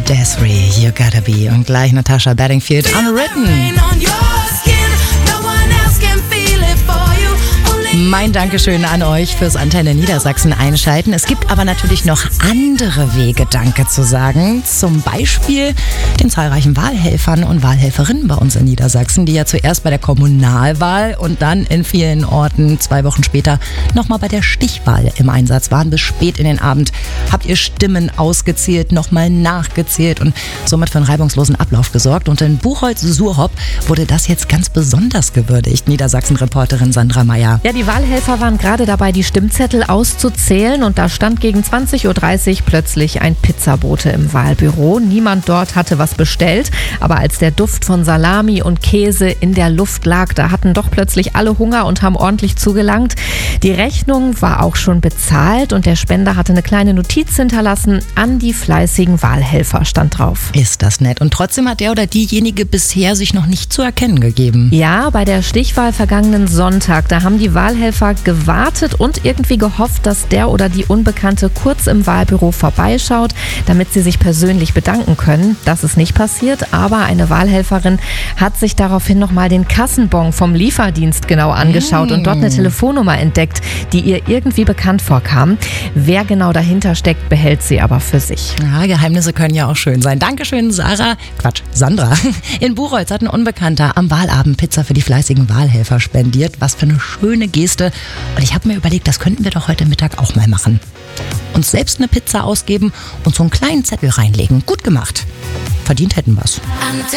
Desiree, You Gotta Be. Und gleich Natasha Bedingfield, Unwritten. Mein Dankeschön an euch fürs Antenne Niedersachsen einschalten. Es gibt aber natürlich noch andere Wege, Danke zu sagen. Zum Beispiel den zahlreichen Wahlhelfern und Wahlhelferinnen bei uns in Niedersachsen, die ja zuerst bei der Kommunalwahl und dann in vielen Orten 2 Wochen später nochmal bei der Stichwahl im Einsatz waren. Bis spät in den Abend habt ihr Stimmen ausgezählt, nochmal nachgezählt und somit für einen reibungslosen Ablauf gesorgt. Und in Buchholz-Suhrhopp wurde das jetzt ganz besonders gewürdigt. Niedersachsen-Reporterin Sandra Meyer. Ja, die Wahlhelfer waren gerade dabei, die Stimmzettel auszuzählen und da stand gegen 20.30 Uhr plötzlich ein Pizzabote im Wahlbüro. Niemand dort hatte was bestellt, aber als der Duft von Salami und Käse in der Luft lag, da hatten doch plötzlich alle Hunger und haben ordentlich zugelangt. Die Rechnung war auch schon bezahlt und der Spender hatte eine kleine Notiz hinterlassen: an die fleißigen Wahlhelfer stand drauf. Ist das nett. Und trotzdem hat der oder diejenige bisher sich noch nicht zu erkennen gegeben. Ja, bei der Stichwahl vergangenen Sonntag, da haben die Wahlhelfer gewartet und irgendwie gehofft, dass der oder die Unbekannte kurz im Wahlbüro vorbeischaut, damit sie sich persönlich bedanken können. Das ist nicht passiert, aber eine Wahlhelferin hat sich daraufhin nochmal den Kassenbon vom Lieferdienst genau angeschaut und dort eine Telefonnummer entdeckt, die ihr irgendwie bekannt vorkam. Wer genau dahinter steckt, behält sie aber für sich. Ja, Geheimnisse können ja auch schön sein. Dankeschön, Sandra. In Buchholz hat ein Unbekannter am Wahlabend Pizza für die fleißigen Wahlhelfer spendiert. Was für eine schöne Geste. Und ich habe mir überlegt, das könnten wir doch heute Mittag auch mal machen. Uns selbst eine Pizza ausgeben und so einen kleinen Zettel reinlegen. Gut gemacht. Verdient hätten wir's.